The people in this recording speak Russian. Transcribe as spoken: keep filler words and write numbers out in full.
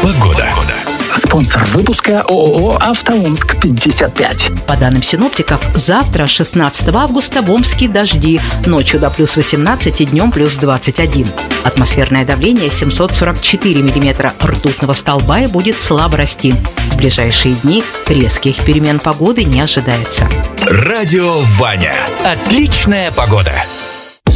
Погода. Спонсор выпуска ООО «АвтоОмск пятьдесят пять». По данным синоптиков, завтра, шестнадцатого августа, в Омске дожди. Ночью до плюс восемнадцать и днем плюс двадцать один. Атмосферное давление семьсот сорок четыре миллиметра ртутного столба и будет слабо расти. В ближайшие дни резких перемен погоды не ожидается. Радио Ваня. Отличная погода.